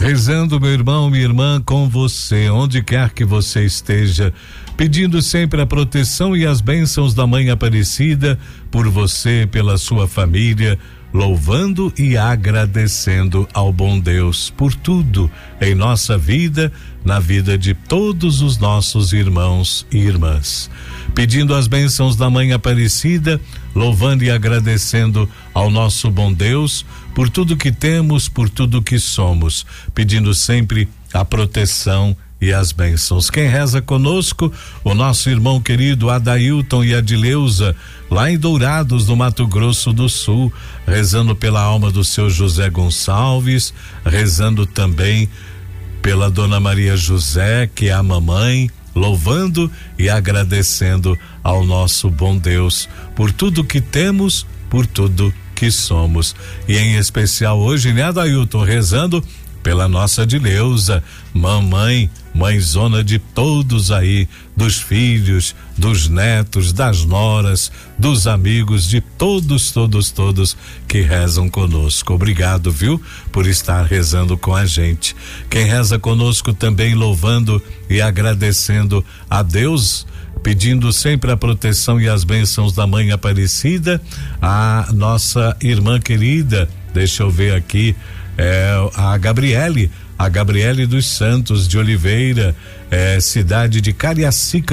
Rezando, meu irmão, minha irmã, com você, onde quer que você esteja, pedindo sempre a proteção e as bênçãos da Mãe Aparecida por você, pela sua família, louvando e agradecendo ao bom Deus por tudo em nossa vida, na vida de todos os nossos irmãos e irmãs. Pedindo as bênçãos da Mãe Aparecida, louvando e agradecendo ao nosso bom Deus por tudo que temos, por tudo que somos, pedindo sempre a proteção e as bênçãos. Quem reza conosco, o nosso irmão querido Adailton e Adileuza, lá em Dourados, no Mato Grosso do Sul, rezando pela alma do seu José Gonçalves, rezando também pela Dona Maria José, que é a mamãe, louvando e agradecendo ao nosso bom Deus por tudo que temos, por tudo que somos. E em especial hoje, né, Adailton, rezando pela nossa Adileuza, mamãe, mãezona de todos aí, dos filhos, dos netos, das noras, dos amigos, de todos que rezam conosco. Obrigado, viu, por estar rezando com a gente. Quem reza conosco também louvando e agradecendo a Deus, pedindo sempre a proteção e as bênçãos da Mãe Aparecida, a nossa irmã querida, deixa eu ver aqui, a Gabriele dos Santos de Oliveira, cidade de Cariacica